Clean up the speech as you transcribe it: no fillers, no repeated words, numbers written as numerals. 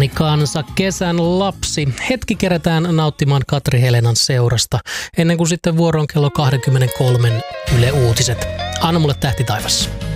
Fani kansa, kesän lapsi. Hetki kerätään nauttimaan Katri Helenan seurasta, ennen kuin sitten vuoro on kello 23 Yle Uutiset. Anna mulle tähti taivassa.